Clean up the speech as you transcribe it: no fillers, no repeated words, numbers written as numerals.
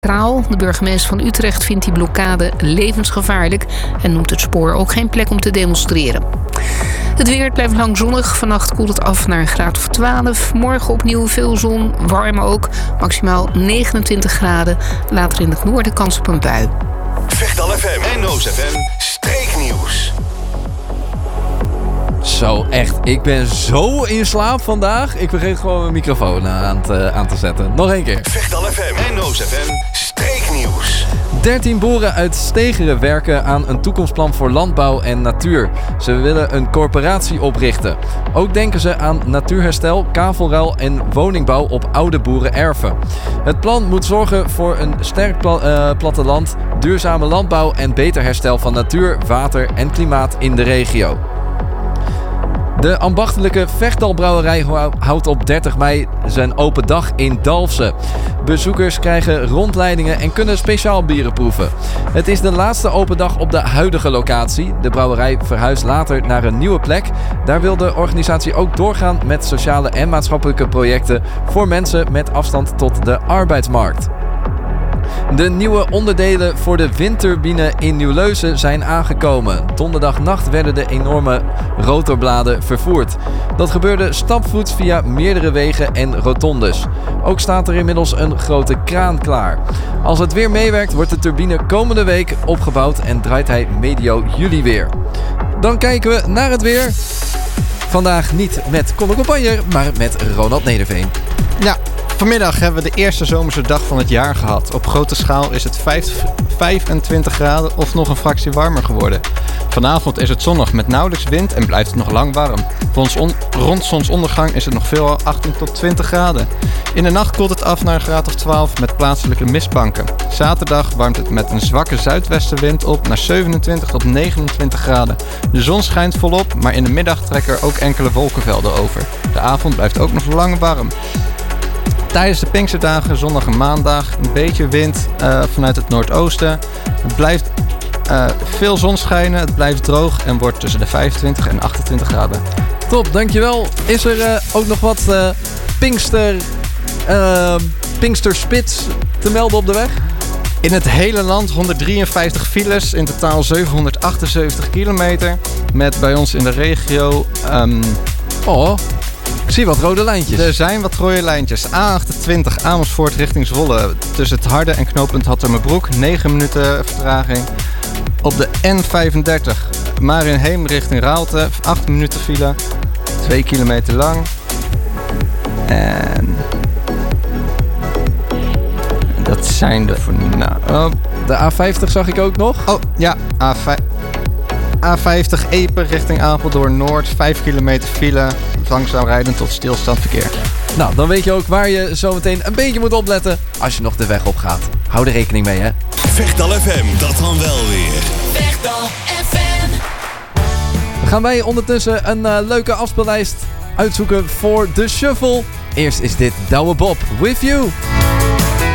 Kraal. De burgemeester van Utrecht vindt die blokkade levensgevaarlijk en noemt het spoor ook geen plek om te demonstreren. Het weer blijft lang zonnig. Vannacht koelt het af naar een graad of 12. Morgen opnieuw veel zon, warm ook. Maximaal 29 graden. Later in het noorden kans op een bui. Vechtal FM en Noos FM streeknieuws. Zo, echt. Ik ben zo in slaap vandaag. Ik vergeet gewoon mijn microfoon aan te zetten. Nog één keer. Vechtal FM en Noos FM streeknieuws. 13 boeren uit Stegeren werken aan een toekomstplan voor landbouw en natuur. Ze willen een corporatie oprichten. Ook denken ze aan natuurherstel, kavelruil en woningbouw op oude boerenerven. Het plan moet zorgen voor een sterk platteland, duurzame landbouw en beter herstel van natuur, water en klimaat in de regio. De ambachtelijke Vechtalbrouwerij houdt op 30 mei zijn open dag in Dalfsen. Bezoekers krijgen rondleidingen en kunnen speciaal bieren proeven. Het is de laatste open dag op de huidige locatie. De brouwerij verhuist later naar een nieuwe plek. Daar wil de organisatie ook doorgaan met sociale en maatschappelijke projecten voor mensen met afstand tot de arbeidsmarkt. De nieuwe onderdelen voor de windturbine in Nieuwleusen zijn aangekomen. Donderdagnacht werden de enorme rotorbladen vervoerd. Dat gebeurde stapvoets via meerdere wegen en rotondes. Ook staat er inmiddels een grote kraan klaar. Als het weer meewerkt wordt de turbine komende week opgebouwd en draait hij medio juli weer. Dan kijken we naar het weer. Vandaag niet met Conor Compagner, maar met Ronald Nederveen. Ja, vanmiddag hebben we de eerste zomerse dag van het jaar gehad. Op grote schaal is het 25 graden of nog een fractie warmer geworden. Vanavond is het zonnig met nauwelijks wind en blijft het nog lang warm. Rond zonsondergang is het nog veelal 18 tot 20 graden. In de nacht koelt het af naar een graad of 12 met plaatselijke mistbanken. Zaterdag warmt het met een zwakke zuidwestenwind op naar 27 tot 29 graden. De zon schijnt volop, maar in de middag trekken er ook enkele wolkenvelden over. De avond blijft ook nog lang warm. Tijdens de Pinksterdagen, zondag en maandag, een beetje wind vanuit het noordoosten. Het blijft veel zon schijnen, het blijft droog en wordt tussen de 25 en 28 graden. Top, dankjewel. Is er ook nog wat Pinksterspits te melden op de weg? In het hele land 153 files, in totaal 778 kilometer. Met bij ons in de regio... Ik zie wat rode lijntjes. Er zijn wat rode lijntjes. A28 Amersfoort richting Zwolle. Tussen het Harde en knooppunt Hattemerbroek. 9 minuten vertraging. Op de N35 Marinheem richting Raalte. 8 minuten file. 2 kilometer lang. En dat zijn de voor nou. De A50 zag ik ook nog. Oh ja, A50 Epe richting Apeldoorn Noord. 5 kilometer file. Langzaam rijden tot stilstand verkeer. Nou, dan weet je ook waar je zometeen een beetje moet opletten als je nog de weg op gaat. Hou er rekening mee, hè. Vechtal FM, dat dan wel weer. Vechtal FM. Gaan wij ondertussen een leuke afspeellijst uitzoeken voor de Shuffle. Eerst is dit Douwe Bob, With You.